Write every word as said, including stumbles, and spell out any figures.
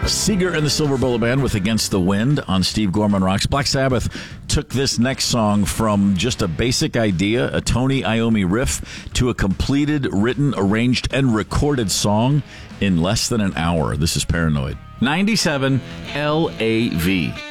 Seeger and the Silver Bullet Band with Against the Wind on Steve Gorman Rocks. Black Sabbath took this next song from just a basic idea, a Tony Iommi riff, to a completed, written, arranged, and recorded song in less than an hour. This is Paranoid. ninety-seven L A V.